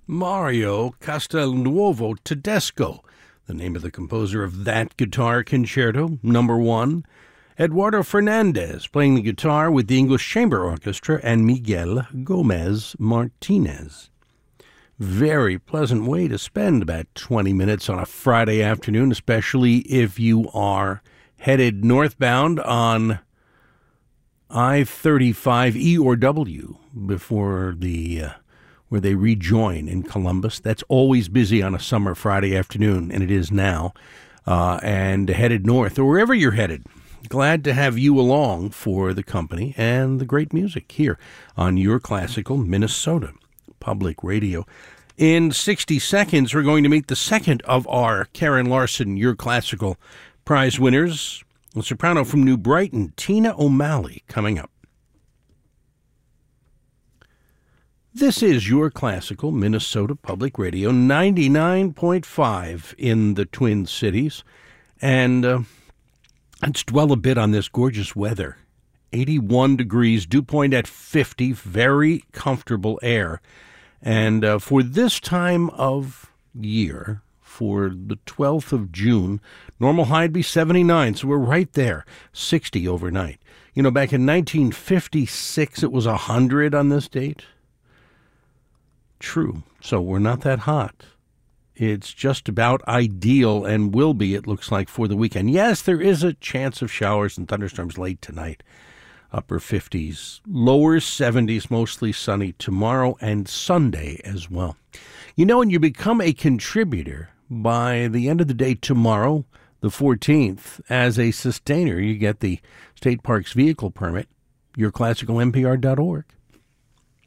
Mario Castelnuovo Tedesco, the name of the composer of that guitar concerto, number 1. Eduardo Fernandez playing the guitar with the English Chamber Orchestra, and Miguel Gomez Martinez. Very pleasant way to spend about 20 minutes on a Friday afternoon, especially if you are headed northbound on I-35 E or W before where they rejoin in Columbus. That's always busy on a summer Friday afternoon, and it is now, and headed north or wherever you're headed. Glad to have you along for the company and the great music here on Your Classical Minnesota Public Radio. In 60 seconds, we're going to meet the second of our Karen Larson Your Classical Prize winners, a soprano from New Brighton, Tina O'Malley, coming up. This is Your Classical Minnesota Public Radio, 99.5 in the Twin Cities. And let's dwell a bit on this gorgeous weather. 81 degrees, dew point at 50, very comfortable air. And for this time of year, for the 12th of June, normal high would be 79, so we're right there, 60 overnight. You know, back in 1956, it was 100 on this date. True. So we're not that hot. It's just about ideal and will be, it looks like, for the weekend. Yes, there is a chance of showers and thunderstorms late tonight. Upper 50s, lower 70s, mostly sunny tomorrow and Sunday as well. You know, when you become a contributor by the end of the day tomorrow, the 14th, as a sustainer, you get the State Parks Vehicle Permit, yourclassicalnpr.org.